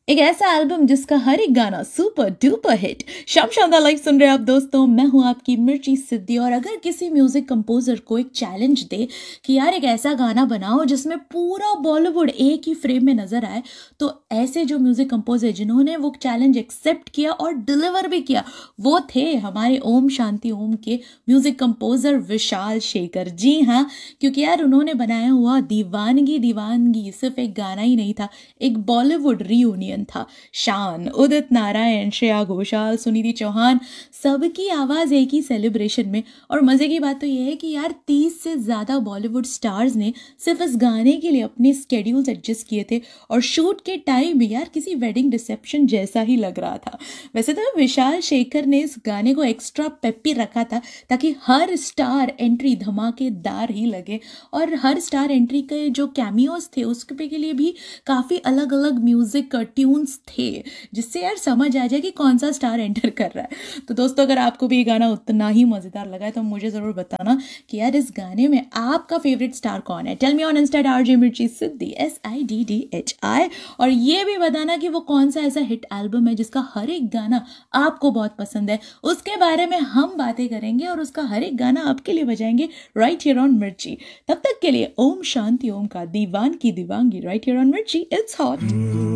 एक ऐसा एल्बम जिसका हर एक गाना सुपर डुपर हिट। शाम शानदार लाइव सुन रहे हैं आप दोस्तों, मैं हूं आपकी मिर्ची सिद्धि। और अगर किसी म्यूजिक कंपोजर को एक चैलेंज दे कि यार एक ऐसा गाना बनाओ जिसमें पूरा बॉलीवुड एक ही फ्रेम में नजर आए, तो ऐसे जो म्यूजिक कंपोजर जिन्होंने वो चैलेंज एक्सेप्ट किया और डिलीवर भी किया, वो थे हमारे ओम शांति ओम के म्यूजिक कंपोजर विशाल शेखर। जी हाँ, क्योंकि यार उन्होंने बनाया हुआ दीवानगी दीवानगी सिर्फ एक गाना ही नहीं था, एक बॉलीवुड रीयूनियन था। शान, उदित नारायण, श्रेया घोषाल, सुनिधि चौहान, सबकी आवाज एक ही सेलिब्रेशन में। और मजे की बात तो यह है कि यार 30 से ज्यादा बॉलीवुड स्टार्स ने सिर्फ इस गाने के लिए अपने स्केड्यूल्स एडजस्ट किए थे, और शूट के टाइम भी यार किसी वेडिंग रिसेप्शन जैसा ही लग रहा था। वैसे तो विशाल शेखर ने इस गाने को एक्स्ट्रा पेपी रखा था ताकि हर स्टार एंट्री धमाकेदार ही लगे, और हर स्टार एंट्री के जो कैमियोज थे उसके के लिए भी काफी अलग अलग म्यूजिक ट्यून्स थे, जिससे यार समझ आ जाए कि कौन सा स्टार एंटर कर रहा है। तो दोस्तों, अगर आपको भी ये गाना उतना ही मजेदार लगा है तो मुझे जरूर बताना कि यार इस गाने में आपका फेवरेट स्टार कौन है। Tell me on Insta RJ मिर्ची सिद्धि SIDDHI। और ये भी बताना कि वो कौन सा ऐसा हिट एल्बम है जिसका हर एक गाना आपको बहुत पसंद है। उसके बारे में हम बातें करेंगे और उसका हर एक गाना आपके लिए बजाएंगे राइट हियर ऑन मिर्ची। तब तक के लिए ओम शांति ओम का दीवान की दीवानगी राइट हियर ऑन मिर्ची। It's hot.